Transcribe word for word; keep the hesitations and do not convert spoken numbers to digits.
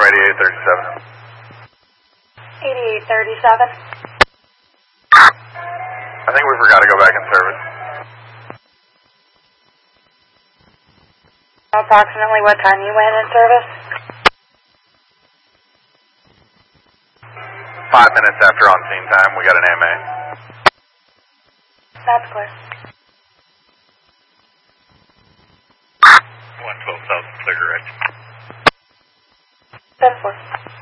eighty-eight thirty-seven. eighty-eight thirty-seven. I think we forgot to go back in service. Approximately what time you went in service? Five minutes after on scene time, we got an A M A. That's clear. one twelve thousand, clear direct. ten four.